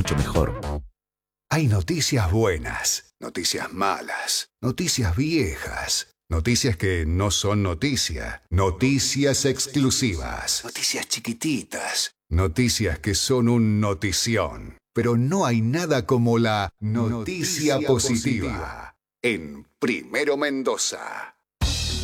mucho mejor. Hay noticias buenas, noticias malas, noticias viejas, noticias que no son noticia, noticias exclusivas, noticias chiquititas, noticias que son un notición. Pero no hay nada como la noticia positiva en Primero Mendoza.